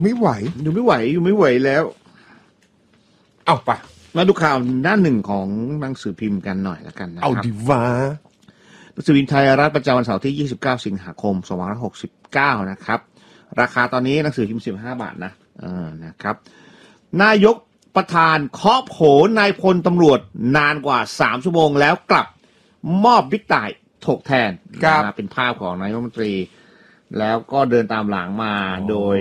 ไม่ไหวอยู่ไม่ไหวแล้วเอาไปมาดูข่าวหน้าหนึ่งของหนังสือพิมพ์กันหน่อยละกันนะครับเอาดีว่าหนังสือพิมพ์ไทยรัฐประจำวันเสาร์ที่29สิงหาคม2569นะครับราคาตอนนี้หนังสือพิมพ์15 บาทนะครับนายกประธานเคาะโผนายพลตำรวจนานกว่า3 ชั่วโมงแล้วกลับมอบบิ๊กต่ายถกแทนเป็นภาพของนายกรัฐมนตรีแล้วก็เดินตามหลังมาโดย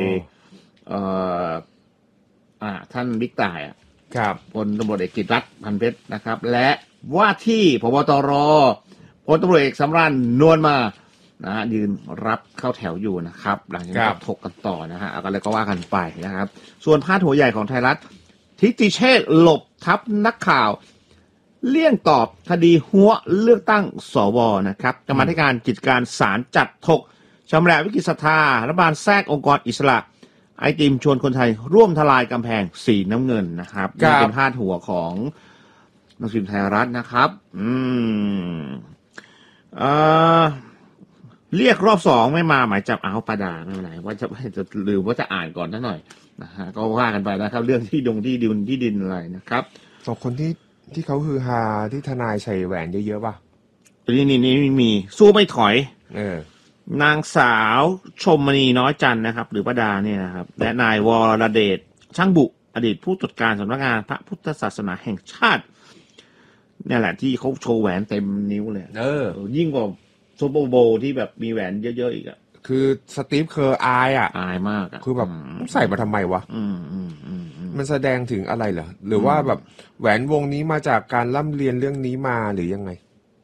ท่านบิ๊กต่ายพลตำรวจเอกกิตติรัตน์พันเพชรนะครับและว่าที่ผบ.ตร.พลตำรวจเอกสำราญนวลมานะยืนรับเข้าแถวอยู่นะครับหลังจากนี้ถกกันต่อนะฮะอะไรก็ว่ากันไปนะครับส่วนพาดหัวใหญ่ของไทยรัฐทิติเชษฐ์หลบทับนักข่าวเลี่ยงตอบคดีหัวเลือกตั้งสวนะครับกรรมาธิการกิจการศาลจัดถกชำระวิกฤตศรัทธารัฐบาลแทรกองค์กรอิสระไอติมชวนคนไทยร่วมทลายกำแพงสีน้ำเงินนะครับนี่เป็นพาดหัวของหนังสือพิมพ์ไทยรัฐนะครับเรียกรอบ2ไม่มาหมายจับเอาประดาไม่เป็นไรว่าจะลืมว่าจะอ่านก่อนหน่อยนะฮะก็ว่ากันไปนะครับเรื่องที่ดินอะไรนะครับสองคนที่เขาฮือฮาที่ทนายใส่แหวนเยอะๆป่ะนี่มีสู้ไม่ถอยนางสาวชมณีน้อยจันทร์นะครับหรือป้าดาเนี่ยนะครับและนายวรเดชช่างบุอดีตผู้ตรวจการสำนักงานพระพุทธศาสนาแห่งชาตินี่แหละที่เขาโชว์แหวนเต็มนิ้วเลยยิ่งกว่าซูเปอร์โบว์ที่แบบมีแหวนเยอะๆอีกอ่ะคือสตีฟเคอร์อายมากคือแบบใส่มาทำไมวะมันแสดงถึงอะไรเหรอหรือว่าแบบแหวนวงนี้มาจากการร่ำเรียนเรื่องนี้มาหรือยังไง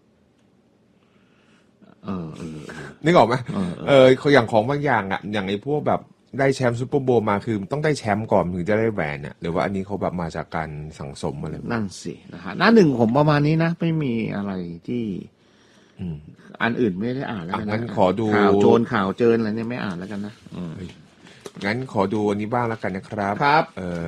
นึกออกไหมอย่างของบางอย่างอ่ะอย่างไอ้พวกแบบได้แชมป์ซูเปอร์โบว์มาคือต้องได้แชมป์ก่อนถึงจะได้แหวนเนี่ยหรือว่าอันนี้เขาแบบมาจากการสั่งสมมาเลยนั่นสินะฮะหน้าหนึ่งผมประมาณนี้นะไม่มีอะไรที่อันอื่นไม่ได้อ่านแล้วกันนะงั้นขอดูข่าวโจรข่าวเจิญอะไรเนี่ยไม่อ่านแล้วกันนะงั้นขอดูอันนี้บ้างแล้วกันนะครับครับ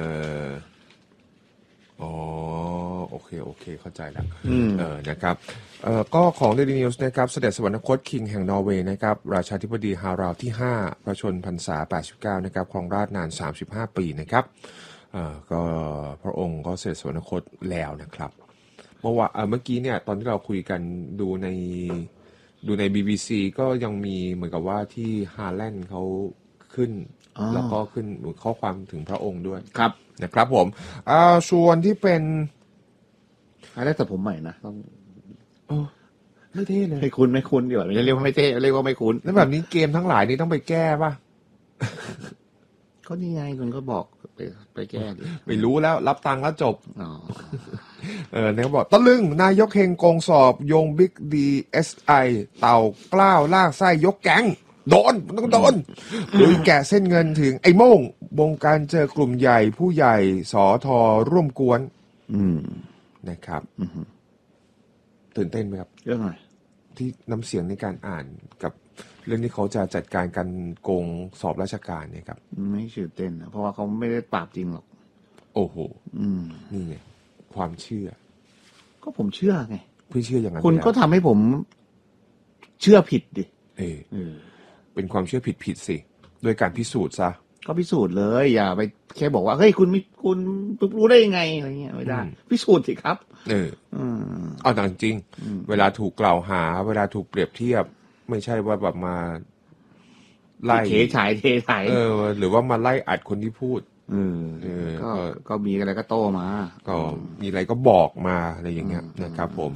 โอเคเข้าใจแล้วนะครับก็ของ Daily News นะครับเสด็จสวรรคตคิงแห่งนอร์เวย์นะครับราชาธิบดีฮาราวที่5พระชนพรรษา89นะครับครองราชย์นาน35 ปีนะครับก็พระองค์ก็เสด็จสวรรคตแล้วนะครับเมื่อกี้เนี่ยตอนที่เราคุยกันดูใน BBC ก็ยังมีเหมือนกับว่าที่ฮาแลนด์เขาขึ้นแล้วก็ขึ้นข้อความถึงพระองค์ด้วยครับนะครับผมส่วนที่เป็นอะไรแต่ผมใหม่นะต้องไม่เท่เลยไม่คุ้นดีกว่าไม่เรียกว่าไม่เท่เรียกว่าไม่คุ้นแล้วแบบนี้เกมทั้งหลายนี่ต้องไปแก้ป่ะก็นี่ไงคุณก็บอกไปแก้ดิไม่รู้แล้วรับตังค์แล้วจบเนี่ยเขาบอกตะลึงนายกเฮงโกงสอบโยงบิ๊กDSIเต่ากล้าวลากไส้ยกแก๊งโดนลุยแกะเส้นเงินถึงไอ้โม่งวงการเจอกลุ่มใหญ่ผู้ใหญ่สทร่วมกวนนะครับตื่นเต้นไหมครับเรื่องอะไรที่น้ำเสียงในการอ่านกับเรื่องที่เขาจะจัดการการโกงสอบราชการเนี่ยครับไม่ตื่นเต้นนะเพราะว่าเขาไม่ได้ปราบจริงหรอกโอ้โหนี่ไงความเชื่อก็ผมเชื่อไงพี่เชื่ออย่างนั้นคุณก็ทำให้ผมเชื่อผิดดิเป็นความเชื่อผิดสิโดยการพิสูจน์ซะก็พิสูจน์เลยอย่าไปแค่บอกว่าเฮ้ยคุณรู้ได้ยังไงอะไรเงี้ยไม่ได้พิสูจน์สิครับเอาจริงเวลาถูกกล่าวหาเวลาถูกเปรียบเทียบไม่ใช่ว่าแบบมาไล่เทฉายหรือว่ามาไล่อัดคนที่พูดก็มีอะไรก็โต้มาก็มีอะไรก็บอกมาอะไรอย่างเงี้ยนะครับผม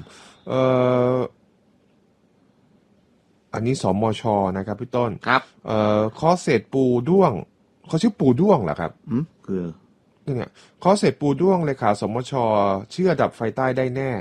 อันนี้สมช.นะครับพี่ต้นครับข้อเศษปูด้วงเขาชื่อปูด้วงเหรอครับคือเนี่ยข้อเศษปูด้วงเลขาสมช.เชื่อดับไฟใต้ได้แน่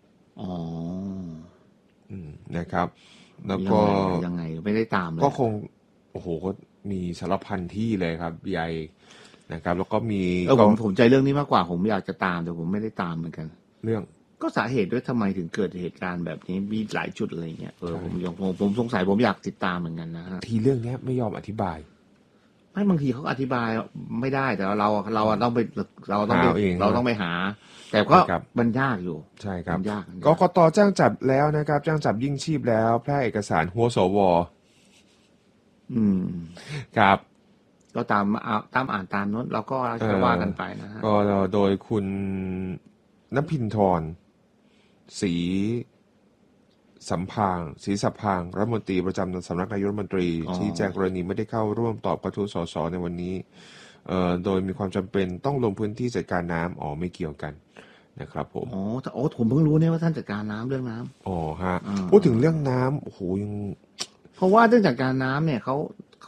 นะครับแล้วก็ยังไงไม่ได้ตามเลยก็คงโอ้โหก็มีสารพันที่เลยครับใหญ่นะครับแล้วก็มีผมใจเรื่องนี้มากกว่าผมอยากจะตามแต่ผมไม่ได้ตามเหมือนกันเรื่องก็สาเหตุด้วยทำไมถึงเกิดเหตุการณ์แบบนี้มีหลายจุดอะไรเงี้ยผมสงสัยผมอยากติดตามเหมือนกันนะทีเรื่องนี้ไม่ยอมอธิบายไม่บางทีเขาอธิบายไม่ได้แต่เราต้องไปหาแต่ก็มันยากอยู่ใช่ครับกกต.แจ้งจับแล้วนะครับแจ้งจับยิ่งชีพแล้วแพร่เอกสารหัวสว.ครับกก็ตามอ่านตามโน้นเราก็ว่ากันไปนะฮะก็โดยคุณณภินทรศรีสัมพางรัฐมนตรีประจำสำนักนายกรัฐมนตรีชี้แจงกรณีไม่ได้เข้าร่วมตอบกระทู้สสในวันนี้โดยมีความจำเป็นต้องลงพื้นที่จัดการน้ำไม่เกี่ยวกันนะครับผมผมเพิ่งรู้เนี่ยว่าท่านจัดการน้ำเรื่องน้ำฮะพูดถึงเรื่องน้ำโอ้โหยังเพราะว่าเรื่องจัดการน้ำเนี่ยเขา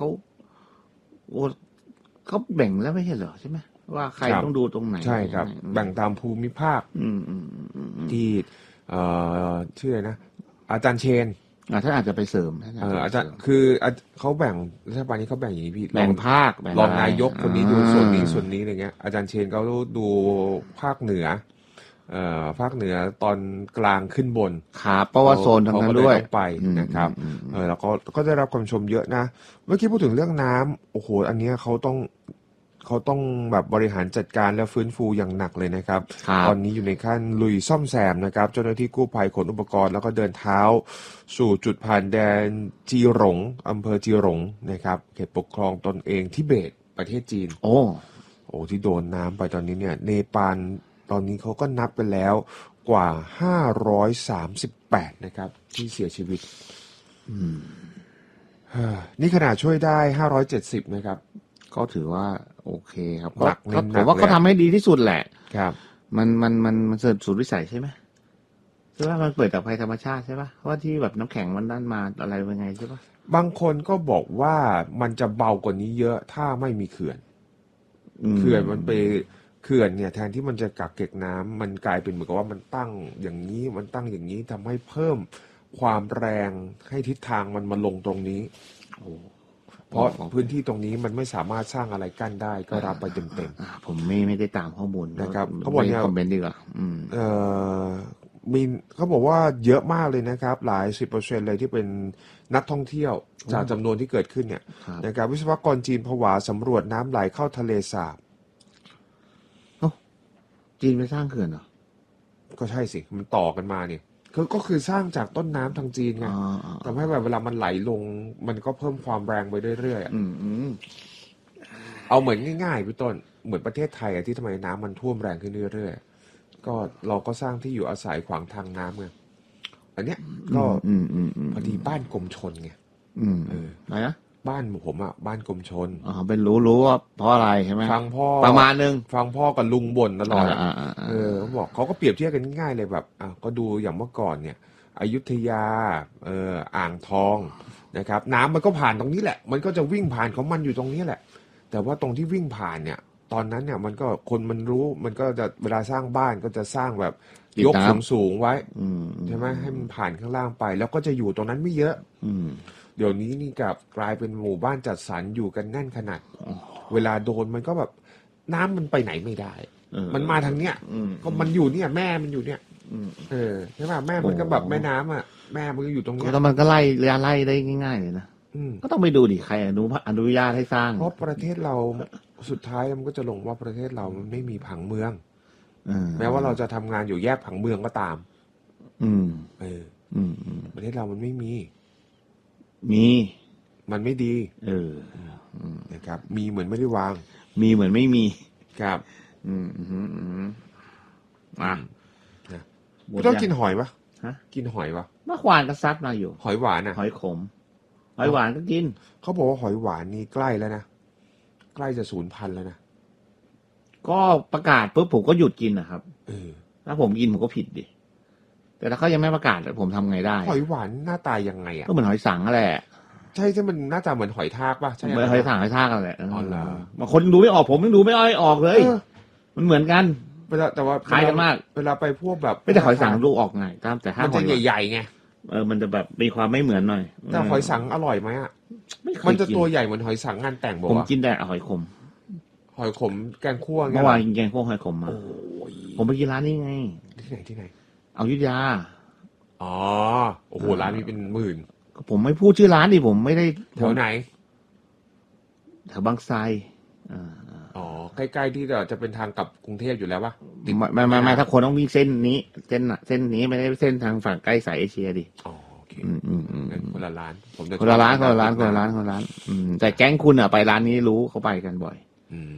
แบ่งแล้วไม่ใช่เหรอใช่ไหมว่าใครต้องดูตรงไหนใช่ครับแบ่งตามภูมิภาคที่ชื่ออะไรนะอาจารย์เชนท่านอาจจะไปเสริมอาจารย์คือเขาแบ่งรัฐบาลนี้เขาแบ่งอย่างนี้พี่แบ่งภาครองนายกคนนี้ดูส่วนนี้อะไรเงี้ยอาจารย์เชนเขาดูภาคเหนือตอนกลางขึ้นบนครับเพราะว่าโซนทางนั้นด้วยไปนะครับแล้วก็ได้รับความชมเยอะนะเมื่อกี้พูดถึงเรื่องน้ำโอ้โหอันนี้เขาต้องแบบบริหารจัดการและฟื้นฟูอย่างหนักเลยนะครับตอนนี้อยู่ในขั้นลุยซ่อมแซมนะครับเจ้าหน้าที่กู้ภัยขนอุปกรณ์แล้วก็เดินเท้าสู่จุดผ่านแดนจีหลงอำเภอจีหลงนะครับเขตปกครองตนเองทิเบตประเทศจีนโอ้ที่โดนน้ำไปตอนนี้เนี่ยเนปาลตอนนี้เขาก็นับไปแล้วกว่า538นะครับที่เสียชีวิตนี่ขนาดช่วยได้570นะครับก็ถือว่าโอเคครับผมว่าเขาทำให้ดีที่สุดแหละครับมันสุดวิสัยใช่ไหมใช่ป่ะมันเปิดจากภัยธรรมชาติใช่ป่ะเพราะว่าที่แบบน้ำแข็งมันนั่นมาอะไรเป็นไงใช่ป่ะบางคนก็บอกว่ามันจะเบากว่านี้เยอะถ้าไม่มีเขื่อนมันไปเขื่อนเนี่ยแทนที่มันจะกักเก็บน้ำมันกลายเป็นเหมือนกับว่ามันตั้งอย่างนี้ทำให้เพิ่มความแรงให้ทิศทางมันมาลงตรงนี้เพราะพื้นที่ตรงนี้มันไม่สามารถสร้างอะไรกั้นได้ก็รับไปเต็มๆผมไม่ได้ตามข้อมูลนะครับเขาบอกเนี่ยคอมเมนต์ดีกว่ามีเขาบอกว่าเยอะมากเลยนะครับหลาย10%เลยที่เป็นนักท่องเที่ยวจากจำนวนที่เกิดขึ้นเนี่ยนะครับวิศวกรจีนผวาสำรวจน้ำไหลเข้าทะเลสาบจีนไปสร้างเขื่อนเหรอก็ใช่สิมันต่อกันมาเนี่ยก็คือสร้างจากต้นน้ำทางจีนไงทำให้แบบเวลามันไหลลงมันก็เพิ่มความแรงไปเรื่อยๆเอาเหมือนง่ายๆพี่ต้นเหมือนประเทศไทยที่ทำไมน้ำมันท่วมแรงขึ้นเรื่อยๆก็เราก็สร้างที่อยู่อาศัยขวางทางน้ำไงอันเนี้ยก็พอดีบ้านกรมชลไงอะไรนะบ้านผมบ้านกรมชลเป็นรู้ว่าเพราะอะไรใช่ไหมฟังพ่อประมาณนึงฟังพ่อกับลุงบ่นตลอดเขาบอกเขาก็เปรียบเทียบกันง่ายๆเลยแบบก็ดูอย่างเมื่อก่อนเนี่ยอยุธยาอ่างทองนะครับน้ำมันก็ผ่านตรงนี้แหละมันก็จะวิ่งผ่านของมันอยู่ตรงนี้แหละแต่ว่าตรงที่วิ่งผ่านเนี่ยตอนนั้นเนี่ยมันก็คนมันรู้มันก็จะเวลาสร้างบ้านก็จะสร้างแบบยกสูงไว้ใช่ไหมให้มันผ่านข้างล่างไปแล้วก็จะอยู่ตรงนั้นไม่เยอะเดี๋ยวนี้นี่กลายเป็นหมู่บ้านจัดสรรอยู่กันแน่นขนาดเวลาโดนมันก็แบบน้ำมันไปไหนไม่ได้มันมาทางเนี้ยก็มันอยู่เนี่ยแม่มันอยู่เนี่ยใช่ป่ะแม่มันก็แบบแม่น้ำแม่มันก็อยู่ตรงนี้แล้วมันก็ไล่ได้ง่ายๆเลยนะก็ต้องไปดูดิใครอนุญาตให้สร้างเพราะประเทศเราสุดท้ายมันก็จะลงว่าประเทศเรามันไม่มีผังเมืองแม้ว่าเราจะทำงานอยู่แยกผังเมืองก็ตามประเทศเรามันไม่มีมันไม่ดีนะครับมีเหมือนไม่ได้วางมีเหมือนไม่มีครับต้องกินหอยปะกินหอยปะเมื่อวานก็ซัดมาอยู่หอยหวานหอยขมหอยหวานก็กินเขาบอกว่าหอยหวานนี่ใกล้แล้วนะใกล้จะสูญพันธุ์แล้วนะก็ประกาศปุ๊บผมก็หยุดกินนะครับถ้าผมกินผมก็ผิดดิแต่ถ้าเขายังไม่ประกาศผมทำไงได้หอยหวานหน้าตายังไงก็เหมือนหอยสังนั่นแหละใช่ที่มันหน้าตาเหมือนหอยทากป่ะใช่เหมือนหอยสังหอยทากนั่นแหละบางคนดูไม่ออกผมยังดูไม่ออกเลยมันเหมือนกันแต่ว่าคล้ายกันมากเวลาไปพวกแบบไม่แต่หอยสังดูออกไงแต่ถ้ามันจะใหญ่ๆไงมันจะแบบมีความไม่เหมือนหน่อยแต่หอยสังอร่อยไหมมันจะตัวใหญ่เหมือนหอยสังงานแต่งบอกว่าผมกินแต่หอยขมแกงคั่วเมื่อวานกินแกงคั่วหอยขมมาผมไปกินร้านนี้ไงที่ไหนอยุธยาโอ้โหร้านนี้เป็นหมื่นผมไม่พูดชื่อร้านดิผมไม่ได้แถวไหนแถวบางไทรใกล้ๆที่จะเป็นทางกลับกรุงเทพอยู่แล้วปะไม่ถ้าคนต้องวิ่งเส้นนี้ไม่ได้เส้นทางฝั่งใกล้สายเอเชียดิเคคนละร้านผมจะคนละร้านแต่แก๊งคุณอ่ะไปร้านนี้รู้เขาไปกันบ่อย